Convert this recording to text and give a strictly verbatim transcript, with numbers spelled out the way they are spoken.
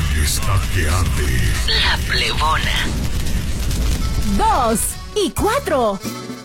está que arde. La Plebona. Dos y cuatro.